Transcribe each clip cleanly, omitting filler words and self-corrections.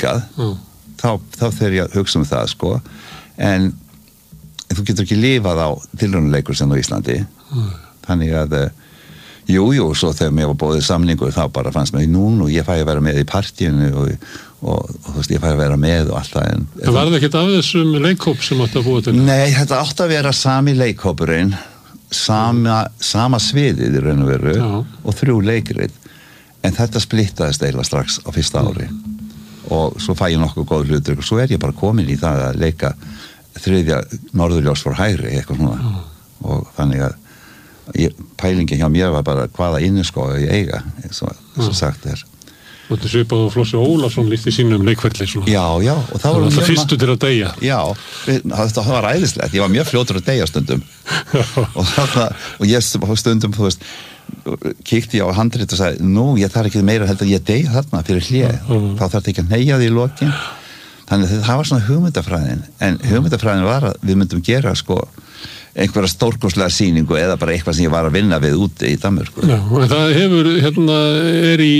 hingað þá þegar ég hugsa það sko en þú getur ekki lifað á tilraunaleikur sem á Íslandi þannig að jú, svo þegar mér var bóðið samningur þá bara fannst mér nú ég fæ að vera með í partíinu og þú veist, ég fæ að vera með og allt það en var það ekkert af þessum leikhóp sem átti að búa til? Nei, þetta átti að vera sami leikhópurinn sama sviðið í raun og veru og 3 leikrit en þetta splittaðist eiginlega strax á fyrsta ári og svo fæ ég nokkuð góð hlutur og svo ég bara komin í það að leika 3. Norðurljós for hægri eitthvað svona og þannig að pælingin hjá mér var bara hvaða inniskói ég eiga svo sagt og þetta svipað og Flossi Ólafsson líkt í sínum leikferli svona. Já, og það var alltaf fyrstu til að deyja já, það var æðislegt ég var mjög fljótur að deyja stundum og ég stundum þú veist kíkti ég á handrit og sagði ég þarf ekki meira heldur ég deyja þarna fyrir hlé þá þarf þetta ekki að neyja því í lokin þannig að það var svona hugmyndafræðin en hugmyndafræðin var að við myndum gera sko einhverja stórkostlega sýningu eða bara eitthvað sem ég var að vinna við úti í Danmörku. Já, en það hefur í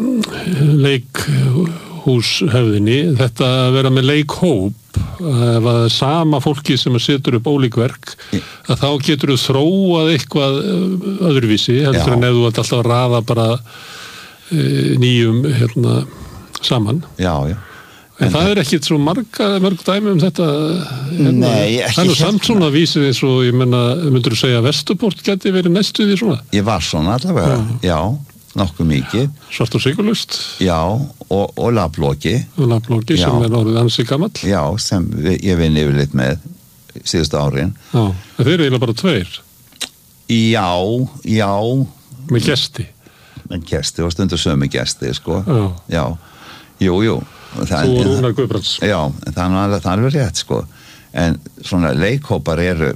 leikhúshefðinni þetta að vera með leikhóp ef að sama fólki sem setur upp ólík verk að þá getur þú þróað eitthvað öðruvísi heldur en ef þú ert alltaf að raða bara nýjum saman. Já. En það ekkit svo mörg dæmi þetta Nei, ekki það samt svona vísir eins og ég menna, myndur þú segja að Vesturport geti verið næstu því svona? Ég var svona allavega, já nokkuð mikið. Svart og sigurlaust? Já, og Lablóki. Og Lablóki sem orðið ansi gamall? Já, sem ég vinn yfirleitt með síðustu árin. Já, þeir eiginlega bara 2? Já. Með gesti? Með gesti og stundur sömu gesti, sko. Já. Jú. Þú og Rúnar Guðbrands. Já, það er alveg rétt, sko. En svona leikhópar eru,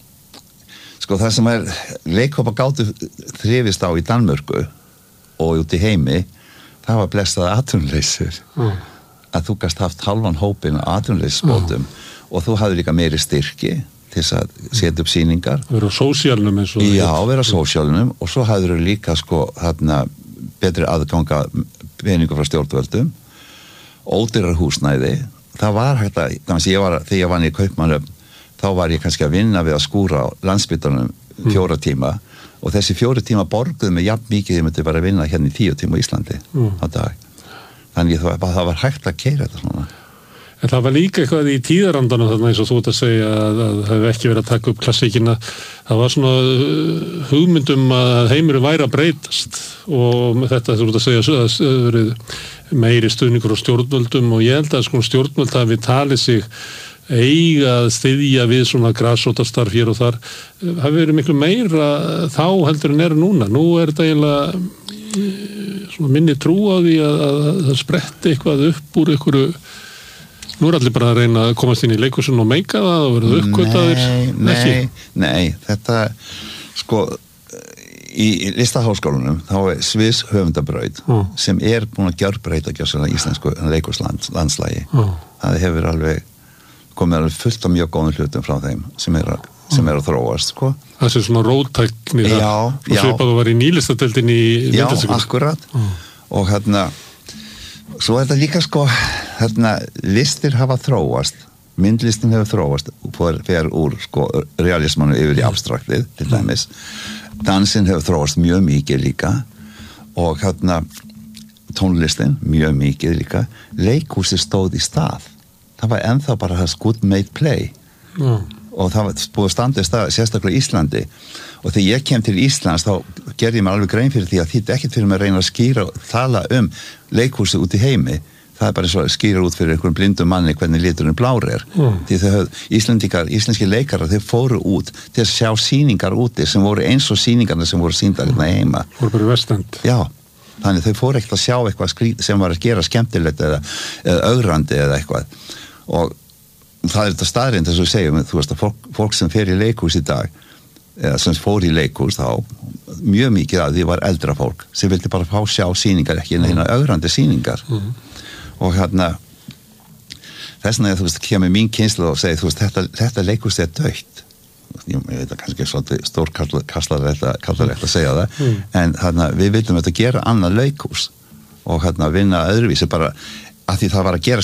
sko það sem leikhópar gátu þrifist á í Danmörku og út í heimi, það var blessað atvinnuleysir. Að þú gast haft halvan hópinn atvinnuleysisbótum og þú hafði líka meiri styrki til þess að setja upp sýningar. Vera á sósíalnum eins og Já, vera á sósíalnum og svo hafður líka sko þarna betri aðganga peningur frá stjórnvöldum ódýrar húsnæði það var hægt að, þegar ég vann í Kaupmannahöfn þá var ég kannski að vinna við að skúra á Landspítalanum 4 tíma og þessi 4 tíma borguðu mig jafn mikið ég myndi bara að vinna hérna í 10 tíma í Íslandi á dag þannig það var hægt að keyra þetta svona En það var líka eitthvað í tíðarandanum þarna eins og þú ert að segja að það hefði ekki verið að taka upp klassíkina. Það var svona hugmyndum að heimurinn væri að breytast og þetta þú ert að segja að það verið meiri stuðningur á stjórnvöldum og ég held að sko stjórnvöld hafi talið sig eiga að styðja við svona grasrótarstarf hér og þar hafi verið miklu meira þá heldur en núna. Nú þetta eiginlega svona minni trú á því að það spretti eitthvað upp úr einhverju. Nú allir bara að reyna að komast inn í leikhúsin og meika það og verða uppgötaðir. Nei, þetta sko í Listaháskólanum þá Sviss höfundabraut sem búin að gjörbreyta íslensku leikhúslandslægi. Það hefur alveg komið alveg fullt af mjög góðum hlutum frá þeim sem að þróast, sko. Það sé svona róttækni það. Já. Og svipað þú var í nýlistadeildin í myndlistinni. Já, akkurat. Og svo þetta líka sko listir hafa þróast myndlistin hefur þróast fer úr sko realismanu yfir í abstraktið til dæmis dansin hefur þróast mjög mikið líka og tónlistin mjög mikið líka leikhúsið stóð í stað það var ennþá bara það good made play og það var búið að standa í stað sérstaklega í Íslandi og þegar ég kem til Íslands þá gerði ég mér alveg grein fyrir því að þetta ekkert fyrir mig að reyna að skýra og tala leikhúsið út í heimi það bara eins og skýra út fyrir einhverjum blindum manni hvernig liturinn blár því íslenski leikarar þeir fóru út til að sjá sýningar úti sem voru eins og sýningarna sem voru sýndar hérna heima voru bara Vestend já, þannig þau fóru ekkert að sjá eitthvað sem var að gera skemmtilegt eða ögrandi eða eitthvað og það þetta staðrind þess að segjum þú veist að fólk sem fer í leikhús í dag eða sem fór í leikhús þá mjög mikið að því var eldra fólk sem vildi bara fá sjá sýningar ekki en ögrandi sýningar og þess vegna þú veist kemur mín kynslu og segir þú veist þetta leikhús dautt ég veit að kannski svolítið stórkallarlegt að segja það en við vildum þetta gera annað leikhús og vinna öðruvísi bara að því það var að gera